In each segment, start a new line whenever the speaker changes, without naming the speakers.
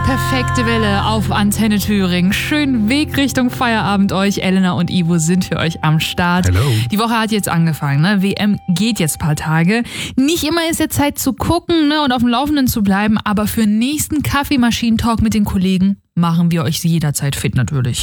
perfekte Welle auf Antenne Thüringen. Schönen Weg Richtung Feierabend euch. Elena und Ivo sind für euch am Start.
Hello.
Die Woche hat jetzt angefangen, ne? WM geht jetzt ein paar Tage. Nicht immer ist jetzt Zeit zu gucken, ne? Und auf dem Laufenden zu bleiben, aber für den nächsten Kaffeemaschinen-Talk mit den Kollegen machen wir euch jederzeit fit natürlich.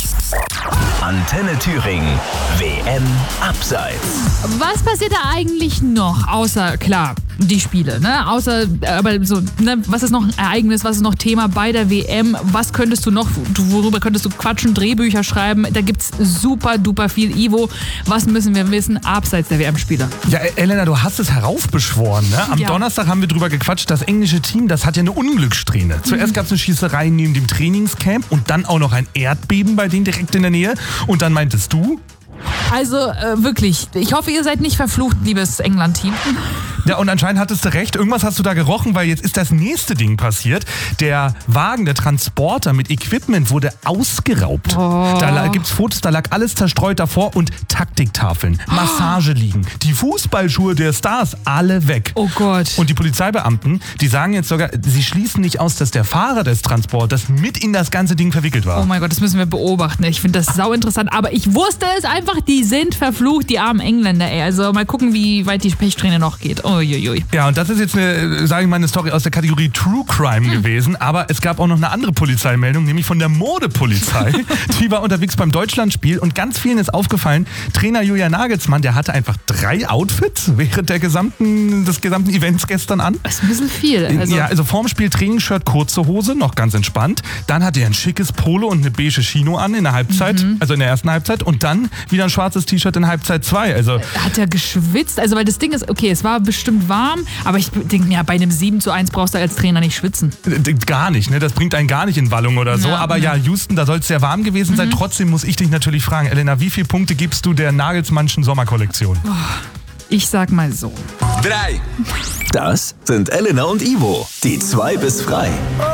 Antenne Thüringen, WM Abseits.
Was passiert da eigentlich noch? Außer, klar, die Spiele, ne? Aber so, ne? Was ist noch ein Ereignis? Was ist noch Thema bei der WM? Was könntest du noch, worüber könntest du quatschen, Drehbücher schreiben? Da gibt's super duper viel. Ivo, was müssen wir wissen abseits der WM-Spiele?
Ja, Elena, du hast es heraufbeschworen, ne? Am Donnerstag haben wir drüber gequatscht, das englische Team, das hat ja eine Unglückssträhne. Zuerst gab es eine Schießerei neben dem Trainingscamp und dann auch noch ein Erdbeben bei denen direkt in der Nähe. Und dann meintest du?
Also wirklich, ich hoffe, ihr seid nicht verflucht, liebes England-Team.
Ja, und anscheinend hattest du recht. Irgendwas hast du da gerochen, weil jetzt ist das nächste Ding passiert. Der Wagen, der Transporter mit Equipment wurde ausgeraubt.
Oh.
Da gibt's Fotos, da lag alles zerstreut davor und Taktiktafeln, Massageliegen, die Fußballschuhe der Stars, alle weg.
Oh Gott.
Und die Polizeibeamten, die sagen jetzt sogar, sie schließen nicht aus, dass der Fahrer des Transporters mit in das ganze Ding verwickelt war.
Oh mein Gott, das müssen wir beobachten. Ich finde das sau interessant. Aber ich wusste es einfach, die sind verflucht, die armen Engländer, ey. Also mal gucken, wie weit die Pechsträhne noch geht. Uiuiui.
Ja, und das ist jetzt eine Story aus der Kategorie True Crime gewesen. Aber es gab auch noch eine andere Polizeimeldung, nämlich von der Modepolizei. Die war unterwegs beim Deutschlandspiel und ganz vielen ist aufgefallen, Trainer Julian Nagelsmann, der hatte einfach 3 Outfits während des gesamten Events gestern an.
Das ist ein bisschen viel.
Also vorm Spiel Trainingsshirt, kurze Hose, noch ganz entspannt. Dann hatte er ein schickes Polo und eine beige Chino an in der Halbzeit, also in der ersten Halbzeit. Und dann wieder ein schwarzes T-Shirt in Halbzeit 2. Also
hat er geschwitzt? Also weil das Ding ist, okay, es war bestimmt warm, aber ich denke mir, bei einem 7:1 brauchst du als Trainer nicht schwitzen.
Gar nicht, ne? Das bringt einen gar nicht in Wallung oder so. Aber ja, Houston, da soll es sehr warm gewesen sein. Trotzdem muss ich dich natürlich fragen, Elena, wie viele Punkte gibst du der Nagelsmannschen Sommerkollektion?
Ich sag mal so.
3. Das sind Elena und Ivo, die 2 bis frei.